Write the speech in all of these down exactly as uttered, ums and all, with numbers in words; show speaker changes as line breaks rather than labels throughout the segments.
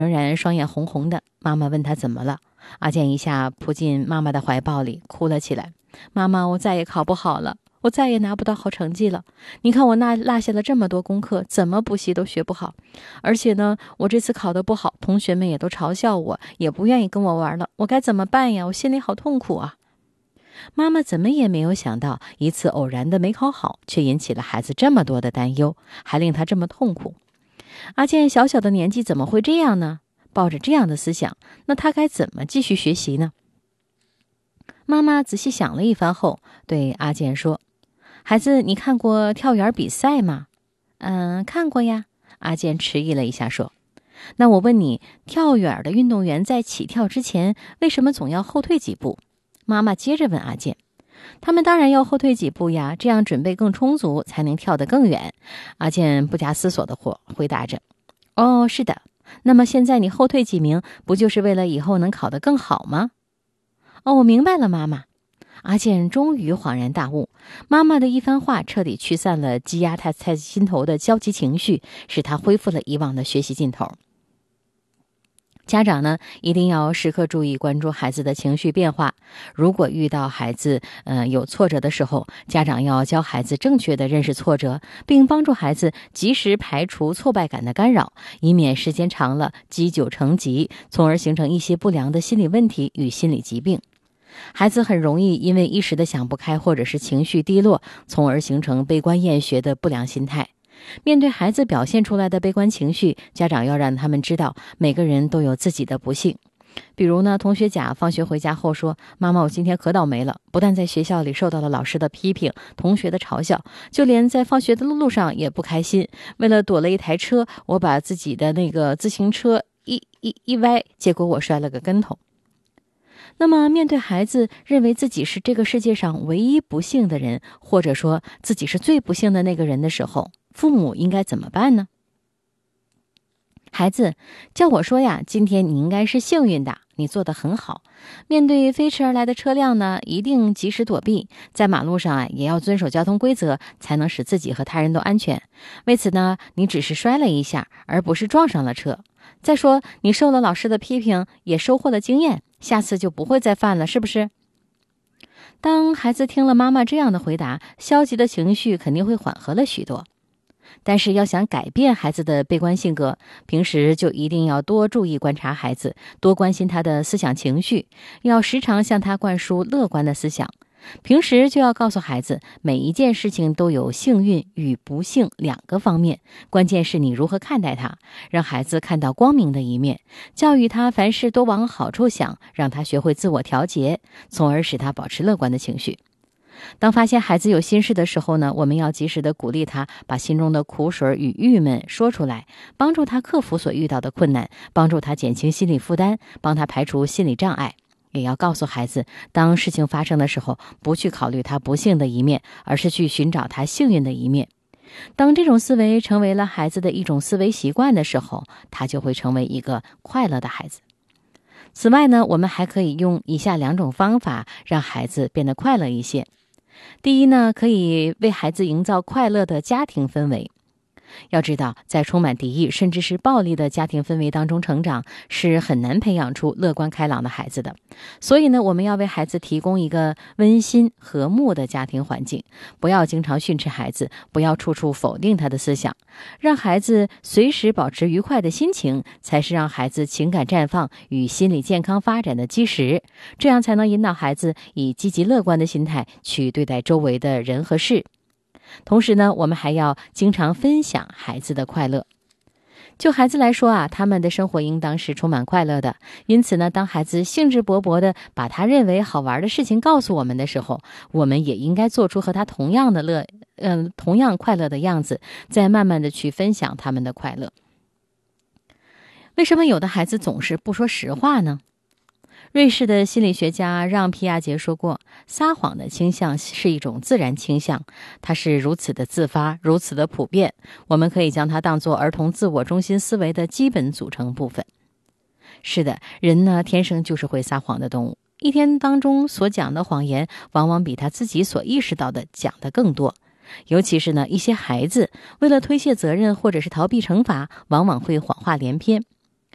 仍然双眼红红的。妈妈问他怎么了，阿健一下扑进妈妈的怀抱里，哭了起来。妈妈，我再也考不好了，我再也拿不到好成绩了。你看我那落下了这么多功课，怎么补习都学不好。而且呢，我这次考得不好，同学们也都嘲笑我，也不愿意跟我玩了。我该怎么办呀？我心里好痛苦啊。妈妈怎么也没有想到，一次偶然的没考好，却引起了孩子这么多的担忧，还令他这么痛苦。阿健小小的年纪怎么会这样呢？抱着这样的思想，那他该怎么继续学习呢？妈妈仔细想了一番后，对阿健说：“孩子，你看过跳远比赛吗？”“嗯，看过呀。”阿健迟疑了一下说：“那我问你，跳远的运动员在起跳之前，为什么总要后退几步？”妈妈接着问阿健：“他们当然要后退几步呀，这样准备更充足，才能跳得更远。”阿健不假思索地回答着：“哦，是的。那么现在你后退几名，不就是为了以后能考得更好吗？”“哦，我明白了，妈妈。”阿健终于恍然大悟，妈妈的一番话彻底驱散了积压他在心头的焦急情绪，使他恢复了以往的学习劲头。家长呢，一定要时刻注意关注孩子的情绪变化。如果遇到孩子呃有挫折的时候，家长要教孩子正确的认识挫折，并帮助孩子及时排除挫败感的干扰，以免时间长了积久成疾，从而形成一些不良的心理问题与心理疾病。孩子很容易因为一时的想不开或者是情绪低落，从而形成悲观厌学的不良心态。面对孩子表现出来的悲观情绪，家长要让他们知道每个人都有自己的不幸。比如呢，同学甲放学回家后说：“妈妈，我今天可倒霉了，不但在学校里受到了老师的批评，同学的嘲笑，就连在放学的路上也不开心。为了躲了一台车，我把自己的那个自行车一一一歪，结果我摔了个跟头。”那么面对孩子认为自己是这个世界上唯一不幸的人，或者说自己是最不幸的那个人的时候，父母应该怎么办呢？“孩子，叫我说呀，今天你应该是幸运的，你做得很好。面对飞驰而来的车辆呢，一定及时躲避，在马路上啊，也要遵守交通规则，才能使自己和他人都安全。为此呢，你只是摔了一下，而不是撞上了车。再说，你受了老师的批评，也收获了经验，下次就不会再犯了，是不是？”当孩子听了妈妈这样的回答，消极的情绪肯定会缓和了许多。但是要想改变孩子的悲观性格，平时就一定要多注意观察孩子，多关心他的思想情绪，要时常向他灌输乐观的思想。平时就要告诉孩子，每一件事情都有幸运与不幸两个方面，关键是你如何看待它，让孩子看到光明的一面，教育他凡事都往好处想，让他学会自我调节，从而使他保持乐观的情绪。当发现孩子有心事的时候呢，我们要及时的鼓励他，把心中的苦水与郁闷说出来，帮助他克服所遇到的困难，帮助他减轻心理负担，帮他排除心理障碍。也要告诉孩子，当事情发生的时候，不去考虑他不幸的一面，而是去寻找他幸运的一面。当这种思维成为了孩子的一种思维习惯的时候，他就会成为一个快乐的孩子。此外呢，我们还可以用以下两种方法让孩子变得快乐一些。第一呢，可以为孩子营造快乐的家庭氛围。要知道，在充满敌意甚至是暴力的家庭氛围当中成长，是很难培养出乐观开朗的孩子的。所以呢，我们要为孩子提供一个温馨和睦的家庭环境，不要经常训斥孩子，不要处处否定他的思想，让孩子随时保持愉快的心情，才是让孩子情感绽放与心理健康发展的基石。这样才能引导孩子以积极乐观的心态去对待周围的人和事。同时呢，我们还要经常分享孩子的快乐。就孩子来说啊，他们的生活应当是充满快乐的。因此呢，当孩子兴致勃勃地把他认为好玩的事情告诉我们的时候，我们也应该做出和他同样的乐，嗯、呃，同样快乐的样子，再慢慢地去分享他们的快乐。为什么有的孩子总是不说实话呢？瑞士的心理学家让皮亚杰说过，撒谎的倾向是一种自然倾向，它是如此的自发，如此的普遍，我们可以将它当作儿童自我中心思维的基本组成部分。是的，人呢，天生就是会撒谎的动物，一天当中所讲的谎言，往往比他自己所意识到的讲得更多。尤其是呢，一些孩子为了推卸责任或者是逃避惩罚，往往会谎话连篇。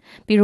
比如